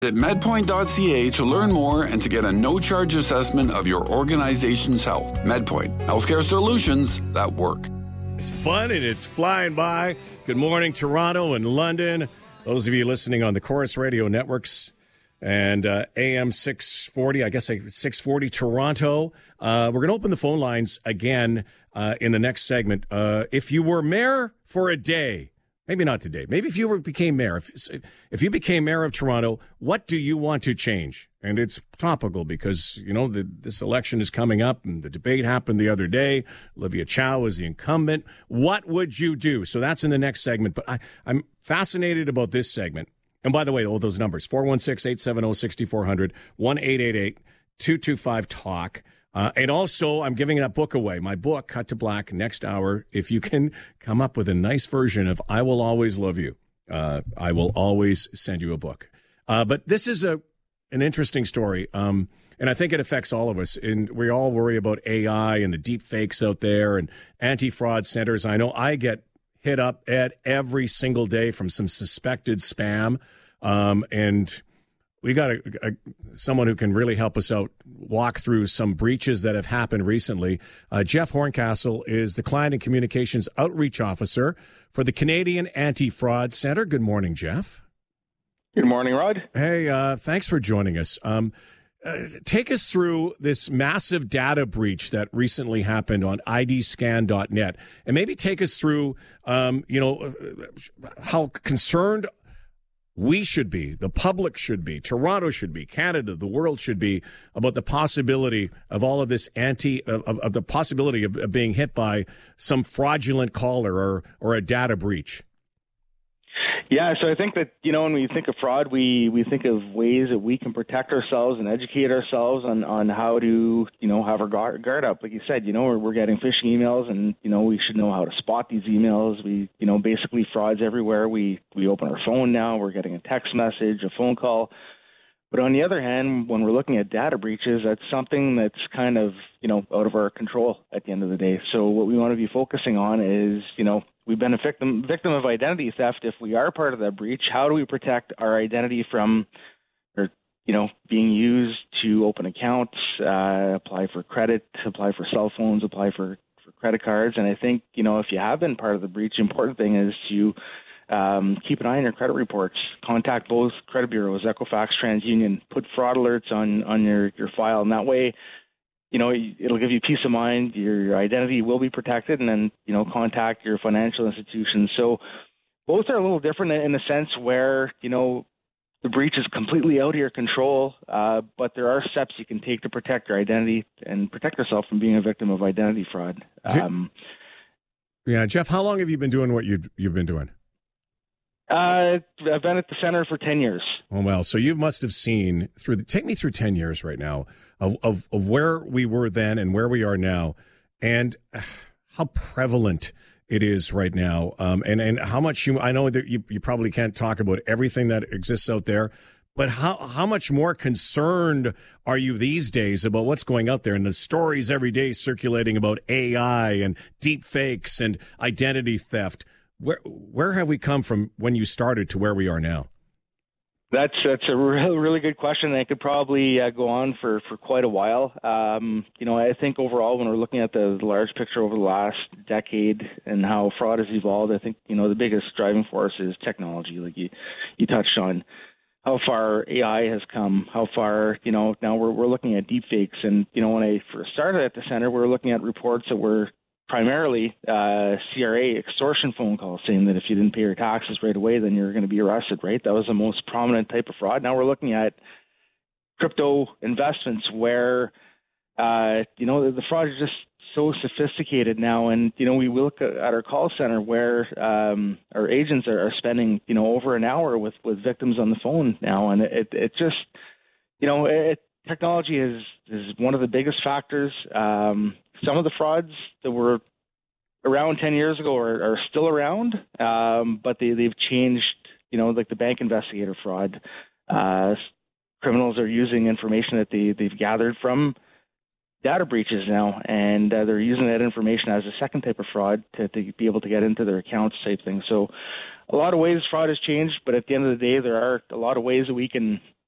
Visit medpoint.ca to learn more and to get a no-charge assessment of your organization's health. MedPoint, healthcare solutions that work. It's fun and it's flying by. Good morning, Toronto and London. Those of you listening on the Chorus Radio networks and AM 640, I guess 640 Toronto. We're going to open the phone lines again in the next segment. If you were mayor for a day, maybe not today, maybe if you became mayor, if you became mayor of Toronto, what do you want to change? And it's topical because, you know, this election is coming up and the debate happened the other day. Olivia Chow is the incumbent. What would you do? So that's in the next segment. But I'm fascinated about this segment. And by the way, all those numbers, 416-870-6400, 1-888-225-TALK. And also, I'm giving that book away. My book, Cut to Black, next hour. If you can come up with a nice version of I Will Always Love You, I will always send you a book. But this is an interesting story, and I think it affects all of us. And we all worry about AI and the deep fakes out there and anti-fraud centers. I know I get hit up at every single day from some suspected spam, and we got someone who can really help us out, walk through some breaches that have happened recently. Jeff Horncastle is the Client and Communications Outreach Officer for the Canadian Anti-Fraud Centre. Good morning, Jeff. Good morning, Rod. Hey, thanks for joining us. Take us through this massive data breach that recently happened on IDscan.net, and maybe take us through, how concerned we should be, the public should be, Toronto should be, Canada, the world should be about the possibility of all of this of the possibility of being hit by some fraudulent caller or a data breach. Yeah, so I think that, when we think of fraud, we think of ways that we can protect ourselves and educate ourselves on how to, have our guard up. Like you said, we're getting phishing emails and, we should know how to spot these emails. Basically fraud's everywhere. We open our phone now, we're getting a text message, a phone call. But on the other hand, when we're looking at data breaches, that's something that's kind of, out of our control at the end of the day. So what we want to be focusing on is, we've been a victim of identity theft. If we are part of that breach, how do we protect our identity from, being used to open accounts, apply for credit, apply for cell phones, apply for credit cards? And I think, if you have been part of the breach, the important thing is to keep an eye on your credit reports. Contact both credit bureaus, Equifax, TransUnion. Put fraud alerts on your file, and that way, it'll give you peace of mind. Your identity will be protected, and then contact your financial institutions. So both are a little different in the sense where the breach is completely out of your control, but there are steps you can take to protect your identity and protect yourself from being a victim of identity fraud. Jeff, how long have you been doing what you've been doing? I've been at the center for 10 years. Oh, well, so you must have seen take me through 10 years right now of where we were then and where we are now, and how prevalent it is right now. And how much I know that you probably can't talk about everything that exists out there, but how much more concerned are you these days about what's going out there and the stories every day circulating about AI and deep fakes and identity theft? Where have we come from when you started to where we are now? That's a really good question. I could probably go on for quite a while. I think overall, when we're looking at the large picture over the last decade and how fraud has evolved, I think, the biggest driving force is technology. Like you touched on how far AI has come, how far, now we're looking at deepfakes. And, when I first started at the center, we were looking at reports that were primarily CRA extortion phone calls saying that if you didn't pay your taxes right away, then you're going to be arrested, right? That was the most prominent type of fraud. Now we're looking at crypto investments where, the fraud is just so sophisticated now. And, we look at our call center where our agents are spending, over an hour with victims on the phone now. And it just, technology is one of the biggest factors. Some of the frauds that were around 10 years ago are still around, but they've changed, like the bank investigator fraud. Criminals are using information that they've gathered from data breaches now, and they're using that information as a second type of fraud to be able to get into their accounts type thing. So a lot of ways fraud has changed, but at the end of the day, there are a lot of ways that we can